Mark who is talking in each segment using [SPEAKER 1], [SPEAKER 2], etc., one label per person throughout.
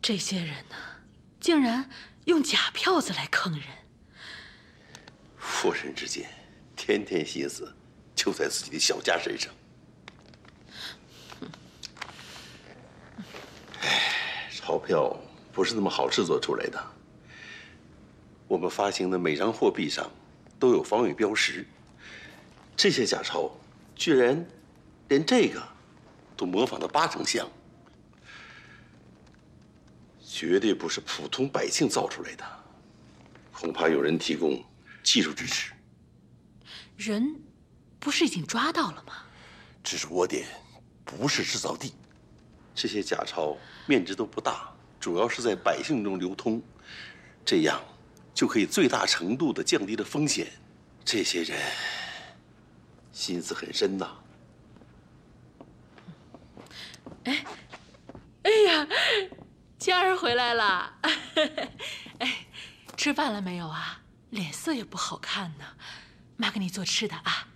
[SPEAKER 1] 这些人呢，竟然用假票子来坑人。
[SPEAKER 2] 妇人之见，天天心思就在自己的小家身上。哎，钞票不是那么好制作出来的。我们发行的每张货币上都有防伪标识，这些假钞居然连这个都模仿得8成像，绝对不是普通百姓造出来的，恐怕有人提供技术支持。
[SPEAKER 1] 人不是已经抓到了吗？
[SPEAKER 2] 只是窝点，不是制造地。这些假钞面值都不大，主要是在百姓中流通，这样就可以最大程度地降低了风险。这些人心思很深呐。
[SPEAKER 1] 哎呀，佳儿回来了。哎，吃饭了没有啊？脸色也不好看呢。妈给你做吃的啊。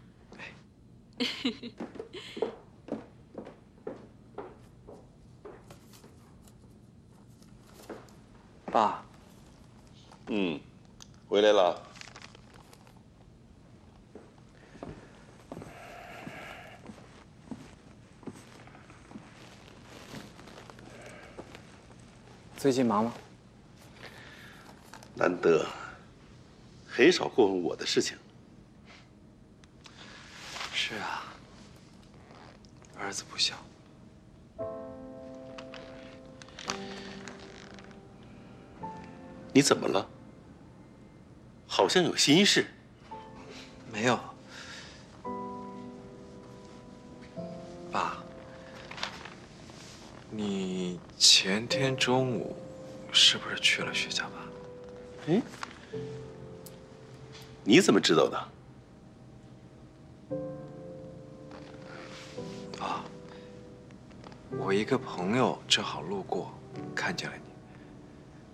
[SPEAKER 3] 爸。
[SPEAKER 2] 回来了。
[SPEAKER 3] 最近忙吗？
[SPEAKER 2] 难得，很少过问我的事情。
[SPEAKER 3] 是啊，儿子不孝。
[SPEAKER 2] 你怎么了？好像有心事。
[SPEAKER 3] 没有。爸，你前天中午是不是去了薛家坝？
[SPEAKER 2] 哎，你怎么知道的？
[SPEAKER 3] 啊，我一个朋友正好路过，看见了你。